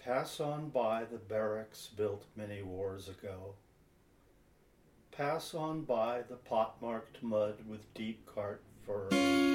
Pass on by the barracks built many wars ago. Pass on by the pot-marked mud with deep cart furrows.